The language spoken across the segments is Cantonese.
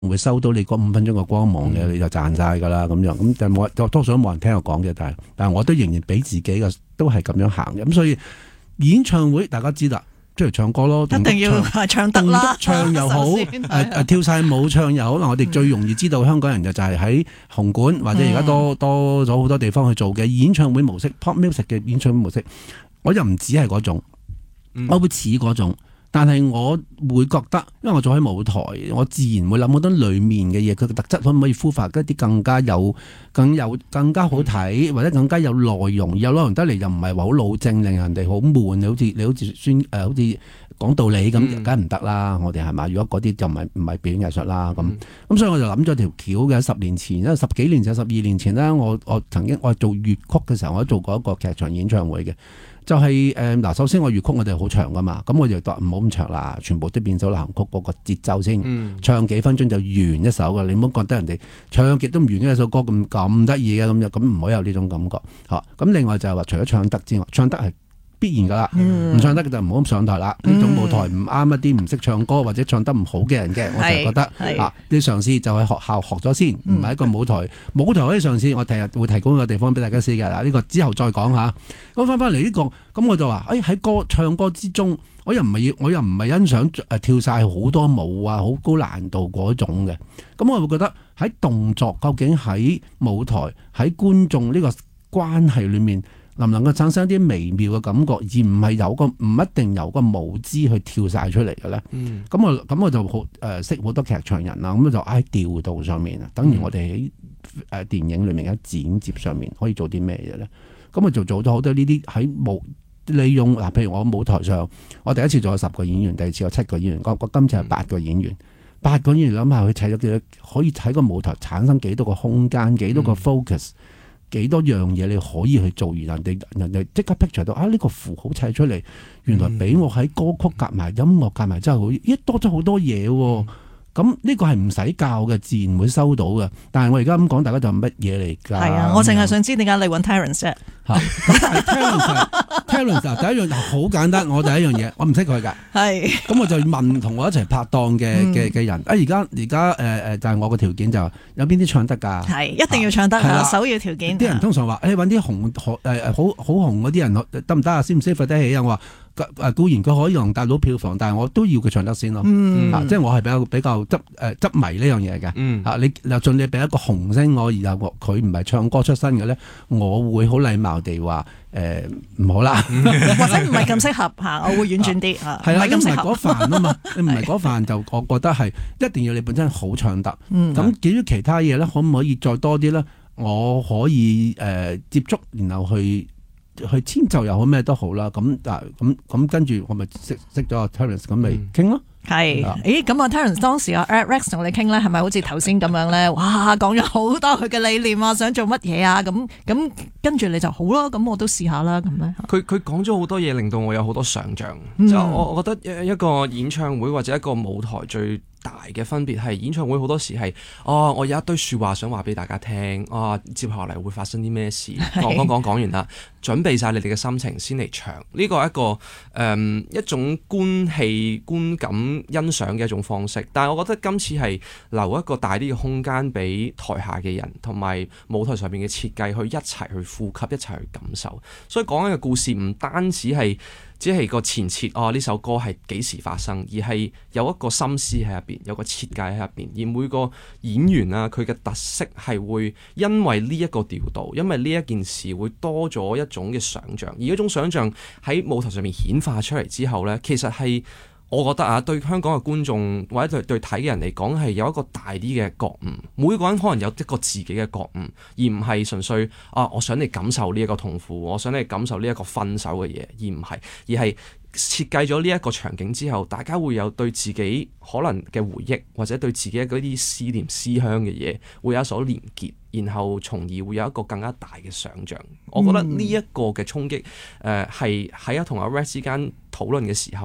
會收到你嗰5分鐘嘅光芒嘅，你就賺晒㗎啦咁樣。咁但係多數都冇人聽我講嘅，但係我都仍然俾自己嘅都係咁樣行嘅。咁所以演唱會大家知啦。出嚟唱歌咯， 一定要唱得啦， 唱又好，跳晒舞唱又好。嗱，我哋最容易知道香港人就係喺紅館或者而家多咗好多地方去做嘅演唱會模式 ，pop music 嘅演唱會模式。我又唔止係嗰種，我會似嗰種，但係我會覺得，因為我做喺舞台，我自然會諗好多裡面嘅嘢，佢嘅特質可唔可以孵化一啲更加好睇，或者更加有內容，有內容得嚟又唔係話好老正，令人哋好悶，你好似好似講道理咁，梗係唔得啦。我哋係嘛？如果嗰啲就唔係表演藝術啦。咁所以我就諗咗條橋嘅10年前，因為10幾年前、12年前咧，我曾經我做粵曲嘅時候，我都做過一個劇場演唱會嘅。就係嗱，首先我粵曲我哋好長噶嘛，咁我就唔好咁長啦，全部都變咗流行曲嗰個節奏先，唱幾分鐘就完一首噶，你唔好覺得人哋唱極都唔完一首歌咁得意嘅咁唔好有呢種感覺嚇。咁另外就係話，除咗唱得之外，唱得係必然噶啦，唔唱得就唔好上台啦。呢種舞台唔啱一啲唔識唱歌或者唱得唔好嘅人嘅，我就覺得你嘗試就喺學校學咗先，唔係一個舞台。舞台可以嘗試，我第日會提供個地方俾大家試嘅嗱，呢個之後再講下。咁翻嚟呢個，咁我就話喺唱歌之中，我又唔係欣賞跳晒好多舞啊，好高難度嗰種嘅。咁我會覺得喺動作究竟喺舞台喺觀眾呢個關係裏面，能唔能夠產生一啲微妙嘅感覺，而唔係唔一定由個舞姿去跳晒出嚟嘅咧？咁我就好識好多劇場人啦，咁就喺調度上面啊，等於我哋喺電影裏面喺剪接上面可以做啲咩嘢咧？咁我就做咗好多呢啲喺利用嗱，譬如我舞台上，我第一次做咗10個演員，第二次有7個演員，我今次係8個演員。8個演員諗下佢砌咗幾多，可以喺個舞台產生幾多個空間，幾多個 focus。幾多樣嘢你可以去做，而人哋即刻 picture 到呢個符號砌出嚟，原來俾我喺歌曲夾埋音樂夾埋真係多咗好多嘢喎。咁呢個係唔使教嘅，自然會收到嘅。但係我而家咁講，大家就乜嘢嚟㗎？係啊，我淨係想知點解你揾 Terence 啫。 Terence 第一樣好簡單，我第一樣嘢我唔識佢㗎。係。咁我就問同我一齊拍檔嘅人，而家就係我個條件就有邊啲唱得㗎？係一定要唱得係首要條件。啲人通常話揾啲好紅嗰啲人得唔得啊？先唔先付得起啊？我話。固然佢可以能達到票房，但係我都要佢唱得先咯。即係我係比較執迷呢樣嘢嘅。你就盡你俾一個紅星我，然後佢唔係唱歌出身嘅咧，我會好禮貌地話唔好啦， 或者唔係咁適合嚇，我會婉轉啲嚇。係啦， 你唔係嗰飯啊嘛，你唔係嗰飯就我覺得係一定要你本身好唱得。咁至於其他嘢咧，可唔可以再多啲咧？我可以接觸，然後去遷就又好咩都好啦，咁跟住我咪識咗阿 Terence 咁咪傾咯。 係，咁啊 Terence 當時阿 Rex 同你傾咧，係咪好似頭先咁樣咧？哇，講咗好多佢嘅理念啊，想做乜嘢啊？咁跟住你就好咯，咁我都試下啦，咁咧。 佢講咗好多嘢，令到我有好多想像。就我覺得一個演唱會或者一個舞台最大嘅分別係演唱會好多時係我有一堆説話想話俾大家聽，接下嚟會發生啲咩事，講完啦，準備晒你哋嘅心情先嚟唱。呢個係一種觀戲觀感欣賞嘅一種方式，但係我覺得今次係留一個大啲嘅空間俾台下嘅人同埋舞台上面嘅設計去一齊去呼吸，一齊去感受。所以講緊嘅故事唔單止係只係個前設，呢首歌係幾時發生，而係有一個心思喺入邊，有個設計喺入邊，而每個演員啊，佢嘅特色係會因為呢一個調度，因為呢一件事會多咗一種嘅想像，而嗰種想像喺舞台上面顯化出嚟之後呢，其實係我覺得對香港嘅觀眾或者對睇嘅人嚟講係有一個大啲嘅覺悟，每個人可能有一個自己嘅覺悟，而唔係純粹我想你感受呢一個痛苦，我想你感受呢一個分手嘅嘢，而係設計咗呢一個場景之後，大家會有對自己可能嘅回憶，或者對自己嗰啲思念思鄉嘅嘢，會有一所連結，然後從而會有一個更加大嘅想像。我覺得呢一個嘅衝擊係喺同阿 Rex 之間討論嘅時候，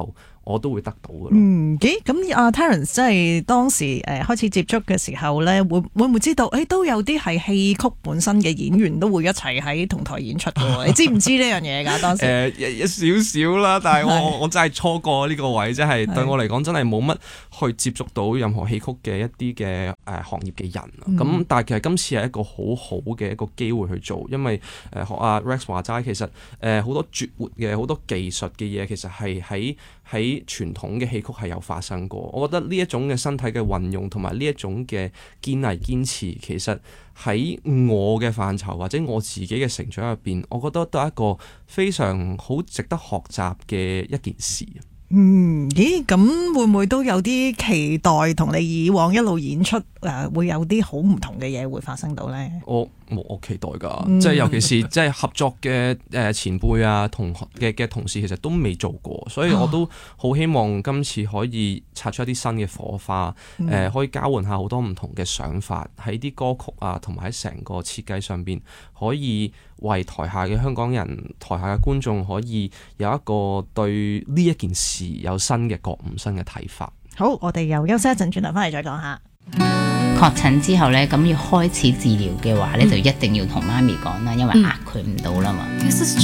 我都會得到嘅咯。 咁阿 Terence 即係當時開始接觸嘅時候咧，會唔會知道都有啲係戲曲本身嘅演員都會一齊喺同台演出嘅？你知唔知呢樣嘢㗎？當時有少少啦，但係我真係錯過呢個位，即係對我嚟講真係冇乜去接觸到任何戲曲嘅一啲嘅行業嘅人。咁但係其實今次係一個好好嘅一個機會去做，因為學阿 Rex 話齋，其實好多絕活嘅好多技術嘅嘢，其實係喺傳統嘅戲曲係有發生過。我覺得呢一種嘅身體嘅運用同埋呢一種嘅堅毅堅持，其實喺我嘅範疇或者我自己嘅成長入邊，我覺得都係一個非常好值得學習嘅一件事。 咁會唔會都有啲期待同你以往一路演出會有啲好唔同嘅嘢會發生到呢？ 我期待㗎，即係尤其是即係合作嘅前輩啊同事，其實都未做過，所以我都好希望今次可以擦出一啲新嘅火花，可以交換下好多唔同嘅想法，喺啲歌曲啊同埋喺成個設計上邊，可以為台下嘅香港人、台下嘅觀眾可以有一個對呢一件事有新嘅覺悟、新嘅睇法。 好，我哋又休息一陣，轉頭翻嚟再講下。 確診之後呢，咁要開始治療嘅話呢，就一定要同媽咪講啦，因為壓佢唔到啦嘛。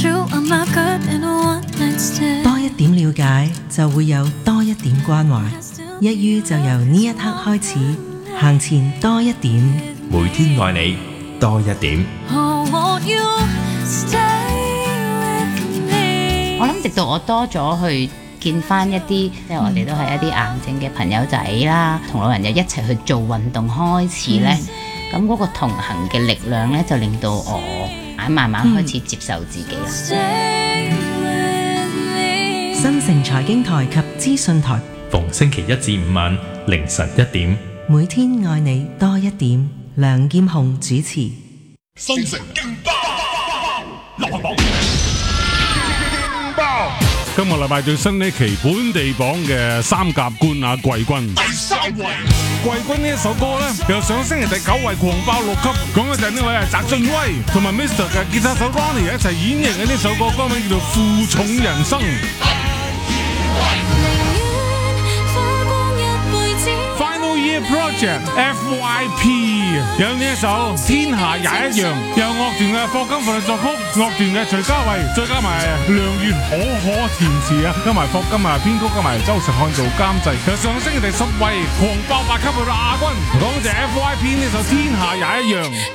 多一點了解，就會有多一點關懷。一於就由呢一刻開始，行前多一點， 每天愛你多一點。 我諗直到我多咗去見翻一啲，即係我哋都係一啲癌症嘅朋友仔啦，同老人又一齊去做運動開始呢。咁嗰個同行嘅力量呢，就令到我慢慢開始接受自己啦。 新城財經台及資訊台， 逢星期一至五晚凌晨1點， 每天愛你多一點。梁劍雄主持。 新城勁爆流行榜， 今個禮拜最新呢期本地榜嘅三甲冠亞季軍， 第3位季軍呢一首歌呢，由上星期第9位狂爆6級，講嘅就係呢位係翟俊威同埋 Mr 嘅吉他手 Ronnie 一齊演繹嘅呢首歌，歌名叫做《負重人生》。Final Year Project FYP 有呢一首《天下也一樣》，由樂團嘅霍金佛作曲，樂團嘅徐嘉慧，再加埋梁月可填詞啊，加埋霍金啊編曲，加埋周實漢做監製。由上星期第10位狂爆8級去到亞軍，講就係 FYP 呢首《天下也一樣》。